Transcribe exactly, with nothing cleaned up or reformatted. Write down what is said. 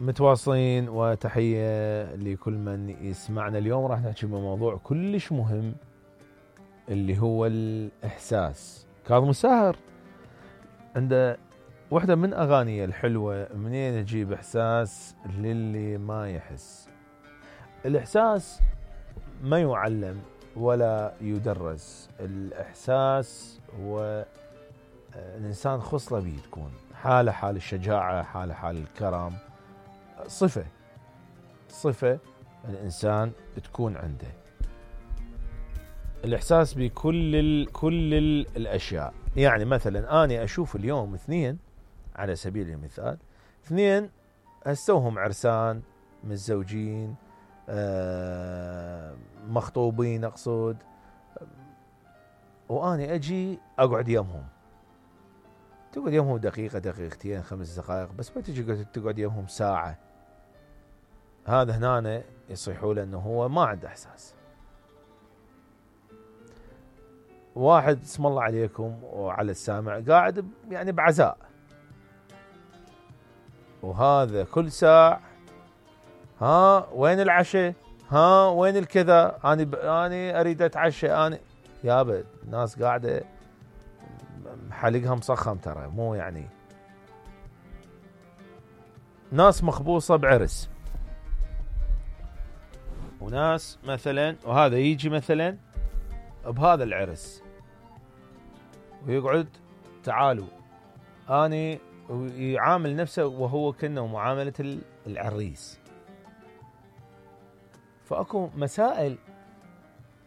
متواصلين وتحية لكل من يسمعنا. اليوم راح نحكي بموضوع كلش مهم اللي هو الإحساس. كاظم الساهر عنده واحدة من أغانيه الحلوة، منين نجيب إحساس للي ما يحس. الإحساس ما يعلم ولا يدرس، الإحساس هو الإنسان خصلة بيه، تكون حالة حال الشجاعة، حالة حال الكرم، صفة صفة الإنسان تكون عنده الإحساس بكل ال كل ال الأشياء. يعني مثلا أنا أشوف اليوم اثنين على سبيل المثال، اثنين هسوهم عرسان متزوجين آه مخطوبين أقصد، وأنا أجي أقعد يمهم، تقعد يمهم دقيقة دقيقتين خمس دقائق، بس ما تجي تقعد يمهم ساعة. هذا هنا يصيحوا له أنه هو ما عنده إحساس. واحد اسم الله عليكم وعلى السامع قاعد يعني بعزاء، وهذا كل ساعة ها وين العشاء، ها وين الكذا، أنا ب... أنا أريد أتعشى، أنا يابا الناس قاعدة حلقها مصخم ترى، مو يعني ناس مخبوصة بعرس، وناس مثلا وهذا يجي مثلا بهذا العرس ويقعد تعالوا اني، ويعامل نفسه وهو كأنه معاملة العريس. فاكو مسائل